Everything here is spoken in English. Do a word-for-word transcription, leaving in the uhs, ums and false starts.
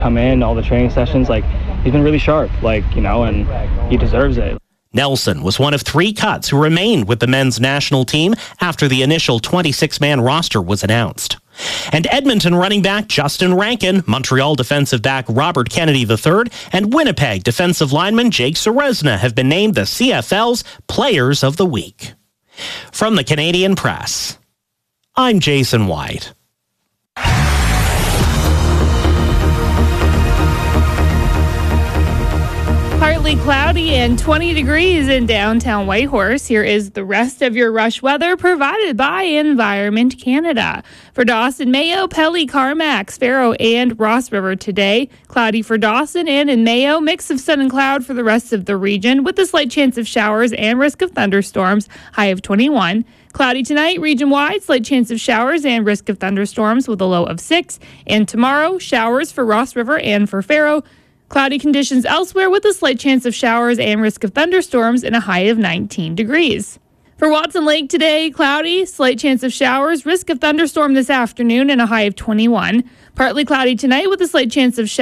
come in, all the training sessions, like, he's been really sharp, like, you know, and he deserves it. Nelson was one of three cuts who remained with the men's national team after the initial twenty-six man roster was announced. And Edmonton running back Justin Rankin, Montreal defensive back Robert Kennedy the third, and Winnipeg defensive lineman Jake Ceresna have been named the C F L's Players of the Week. From the Canadian Press, I'm Jason White. Partly cloudy and twenty degrees in downtown Whitehorse. Here is the rest of your rush weather provided by Environment Canada. For Dawson, Mayo, Pelly, Carmack, Sparrow, and Ross River today. Cloudy for Dawson and in Mayo. Mix of sun and cloud for the rest of the region with a slight chance of showers and risk of thunderstorms. High of twenty-one. Cloudy tonight, region-wide, slight chance of showers and risk of thunderstorms with a low of six. And tomorrow, showers for Ross River and for Faro. Cloudy conditions elsewhere with a slight chance of showers and risk of thunderstorms and a high of nineteen degrees. For Watson Lake today, cloudy, slight chance of showers, risk of thunderstorm this afternoon and a high of twenty-one. Partly cloudy tonight with a slight chance of showers.